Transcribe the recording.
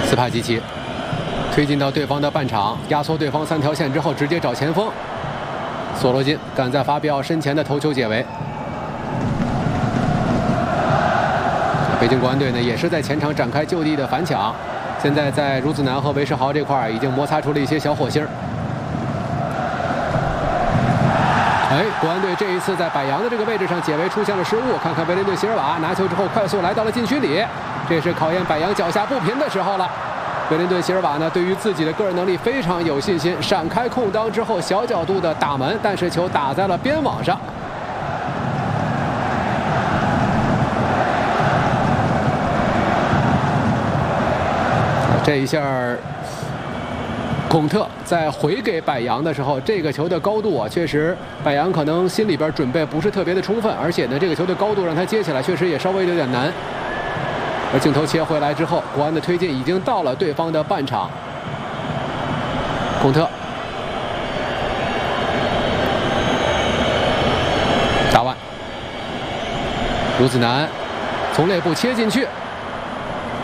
斯帕基奇推进到对方的半场，压缩对方3条线之后，直接找前锋。索罗金赶在法比奥身前的头球解围。北京国安队呢，也是在前场展开就地的反抢。现在在孺子南和韦世豪这块已经摩擦出了一些小火星。国安队这一次在柏杨的这个位置上解围出现了失误。看看维林顿席尔瓦拿球之后快速来到了禁区里，这是考验柏杨脚下不平的时候了。维林顿席尔瓦呢，对于自己的个人能力非常有信心，闪开空当之后小角度的打门，但是球打在了边网上。这一下孔特在回给柏杨的时候，这个球的高度啊，确实柏杨可能心里边准备不是特别的充分，而且呢，这个球的高度让他接起来确实也稍微有点难。而镜头切回来之后，国安的推进已经到了对方的半场。孔特打完，孺子南从内部切进去。